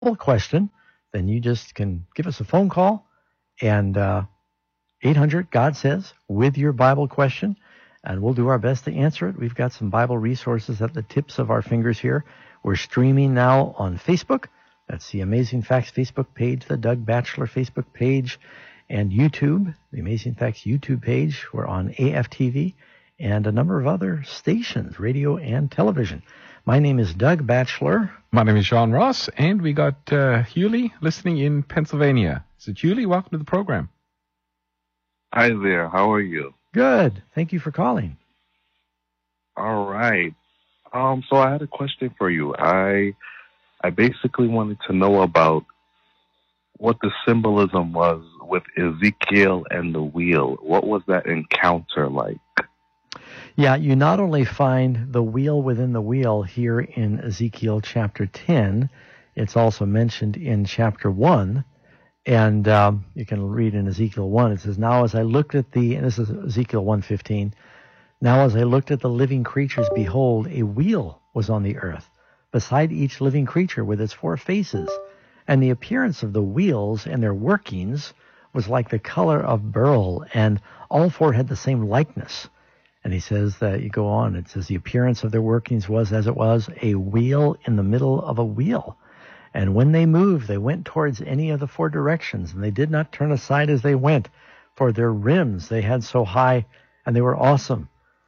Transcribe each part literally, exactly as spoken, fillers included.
question, then you just can give us a phone call and uh, eight hundred, God Says, with your Bible question, and we'll do our best to answer it. We've got some Bible resources at the tips of our fingers here. We're streaming now on Facebook. That's the Amazing Facts Facebook page, the Doug Batchelor Facebook page, and YouTube, the Amazing Facts YouTube page. We're on A F T V and a number of other stations, radio and television. My name is Doug Batchelor. My name is Sean Ross, and we got uh, Hewley listening in Pennsylvania. Is it Hewley? Welcome to the program. Hi there. How are you? Good. Thank you for calling. All right. Um, so I had a question for you. I I basically wanted to know about what the symbolism was with Ezekiel and the wheel. What was that encounter like? Yeah, you not only find the wheel within the wheel here in Ezekiel chapter ten, it's also mentioned in chapter one. And um, you can read in Ezekiel one, it says, Now as I looked at the, and this is Ezekiel one fifteen, Now as I looked at the living creatures, behold, a wheel was on the earth, beside each living creature with its four faces. And the appearance of the wheels and their workings was like the color of beryl, and all four had the same likeness. And he says that you go on, it says the appearance of their workings was as it was a wheel in the middle of a wheel. And when they moved, they went towards any of the four directions, and they did not turn aside as they went, for their rims they had so high, and they were awesome.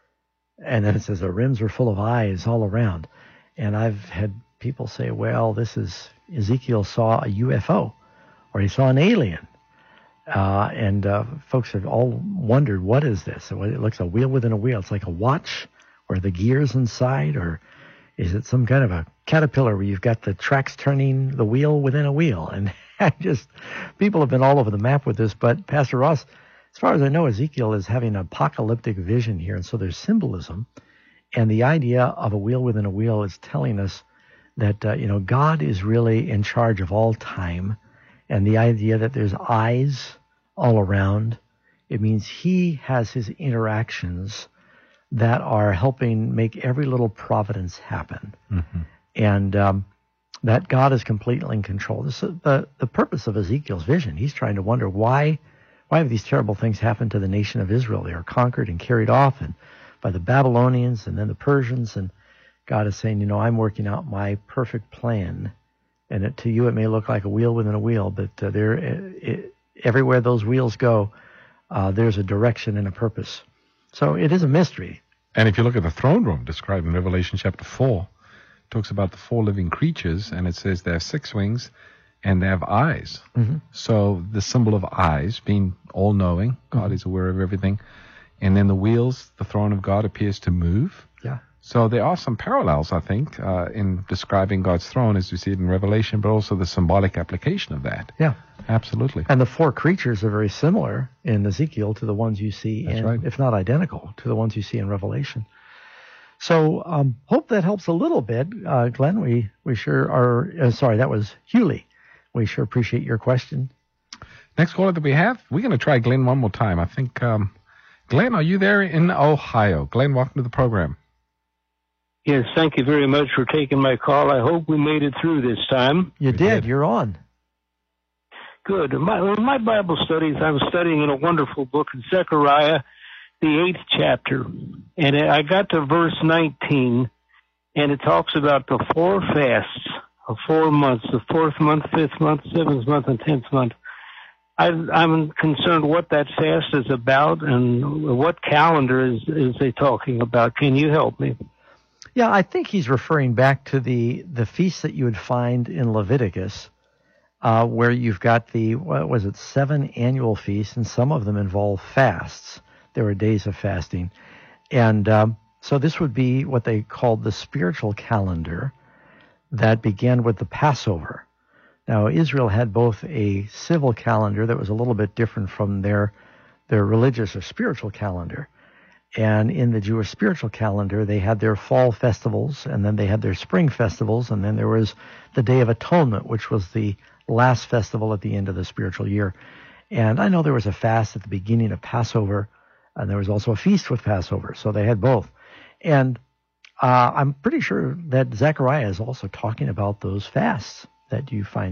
And then it says the rims were full of eyes all around. And I've had people say, well, this is, Ezekiel saw a U F O, or he saw an alien. Uh, and uh, folks have all wondered, what is this? It looks a wheel within a wheel. It's like a watch, or the gears inside, or is it some kind of a caterpillar where you've got the tracks turning the wheel within a wheel? And I just, people have been all over the map with this. But Pastor Ross, as far as I know, Ezekiel is having an apocalyptic vision here. And so there's symbolism. And the idea of a wheel within a wheel is telling us that, uh, you know, God is really in charge of all time. And the idea that there's eyes all around, it means he has his interactions that are helping make every little providence happen. Mm-hmm. And um, that God is completely in control. This is the, the purpose of Ezekiel's vision. He's trying to wonder why, why have these terrible things happened to the nation of Israel? They are conquered and carried off and by the Babylonians and then the Persians. And God is saying, you know, I'm working out my perfect plan. And it, to you, it may look like a wheel within a wheel, but uh, there, it, everywhere those wheels go, uh, there's a direction and a purpose. So it is a mystery. And if you look at the throne room described in Revelation chapter four, it talks about the four living creatures, and it says they have six wings and they have eyes. Mm-hmm. So the symbol of eyes being all-knowing, God mm-hmm. is aware of everything. And then the wheels, the throne of God appears to move. Yeah. So there are some parallels, I think, uh, in describing God's throne as we see it in Revelation, but also the symbolic application of that. Yeah. Absolutely. And the four creatures are very similar in Ezekiel to the ones you see, That's in, right. if not identical, to the ones you see in Revelation. So um, hope that helps a little bit. Uh, Glenn, we, we sure are, uh, sorry, that was Hewley. We sure appreciate your question. Next caller that we have, we're going to try Glenn one more time. I think, um, Glenn, are you there in Ohio? Glenn, welcome to the program. Yes, thank you very much for taking my call. I hope we made it through this time. You did. did. You're on. Good. My, in my Bible studies, I'm studying in a wonderful book, Zechariah, the eighth chapter. And I got to verse nineteen, and it talks about the four fasts of four months, the fourth month, fifth month, seventh month, and tenth month. I, I'm concerned what that fast is about and what calendar is, is they talking about. Can you help me? Yeah, I think he's referring back to the, the feasts that you would find in Leviticus, uh, where you've got the, what was it, seven annual feasts, and some of them involve fasts. There were days of fasting. And um, so this would be what they called the spiritual calendar that began with the Passover. Now, Israel had both a civil calendar that was a little bit different from their their religious or spiritual calendar. And in the Jewish spiritual calendar, they had their fall festivals, and then they had their spring festivals, and then there was the Day of Atonement, which was the last festival at the end of the spiritual year. And I know there was a fast at the beginning of Passover, and there was also a feast with Passover, so they had both. And uh, I'm pretty sure that Zechariah is also talking about those fasts that you find